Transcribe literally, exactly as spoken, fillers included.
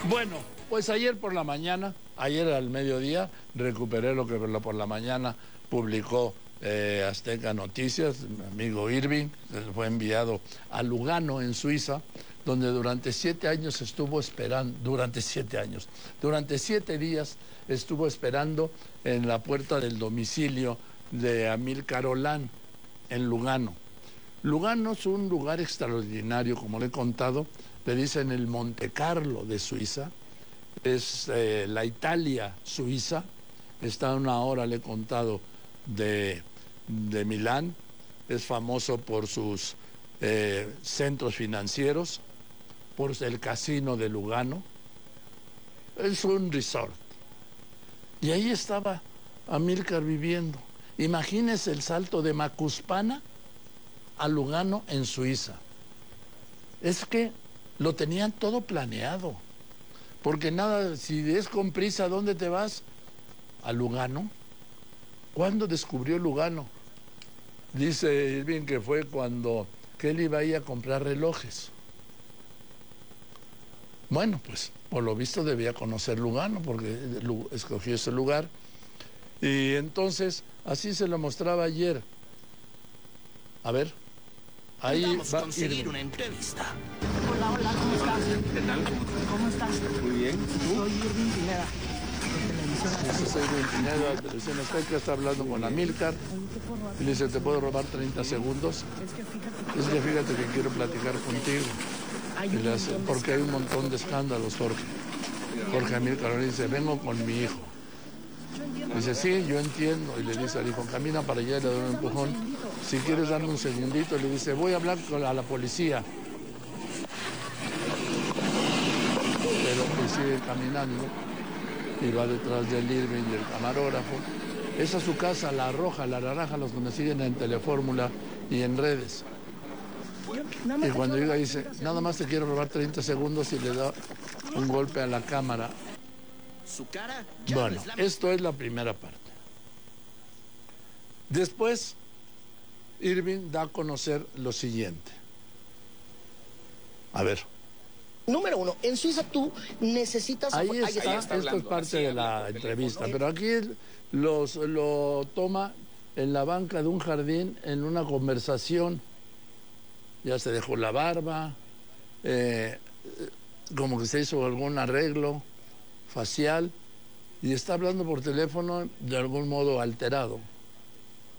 Bueno, pues ayer por la mañana, ayer al mediodía, recuperé lo que por la mañana publicó eh, Azteca Noticias, mi amigo Irving, fue enviado a Lugano, en Suiza, donde durante siete años estuvo esperando, durante siete años, durante siete días estuvo esperando en la puerta del domicilio de Amílcar Olán, en Lugano. Lugano es un lugar extraordinario, como le he contado, le dicen el Monte Carlo de Suiza, es eh, la Italia suiza, está a una hora, le he contado, de, de Milán, es famoso por sus eh, centros financieros, por el casino de Lugano, es un resort. Y ahí estaba Amílcar viviendo. Imagínese el salto de Macuspana a Lugano, en Suiza. Es que lo tenían todo planeado, porque nada, si es con prisa, ¿dónde te vas? A Lugano. ¿Cuándo descubrió Lugano? Dice Irving que fue cuando que él iba a ir a comprar relojes. Bueno, pues por lo visto debía conocer Lugano, porque escogió ese lugar. Y entonces, así se lo mostraba ayer. A ver, ahí Vamos va a conseguir Irving. una entrevista. Hola, hola, ¿cómo estás? ¿Qué tal? ¿Cómo estás? Muy bien. ¿Tú? Soy Irving Pineda, de Televisión Ese Azteca. soy Irving Pineda, de Televisión Azteca, está hablando con Amílcar. Y le dice, ¿te puedo robar treinta segundos? Es que fíjate Es que fíjate que quiero platicar contigo. hay Y un le hace, montón de porque hay un montón de escándalos, Jorge. Jorge Amílcar le dice, vengo con mi hijo. Dice, sí, yo entiendo. Y le dice al hijo, camina para allá y le da un empujón. Si quieres darme un segundito, le dice, voy a hablar con a la policía. Pero pues sigue caminando y va detrás del Irving y el camarógrafo. Esa es su casa, la roja, la naranja, los que me siguen en Telefórmula y en redes. Y cuando llega dice, nada más te quiero robar treinta segundos, y le da un golpe a la cámara. Su cara ya no Bueno, es la esto es la primera parte. Después, Irving da a conocer lo siguiente. A ver. Número uno, en Suiza tú necesitas... Ahí Ahí está, está esto hablando, es parte así de habla la por teléfono. entrevista, pero aquí los, lo toma en la banca de un jardín en una conversación. Ya se dejó la barba, eh, como que se hizo algún arreglo facial y está hablando por teléfono de algún modo alterado.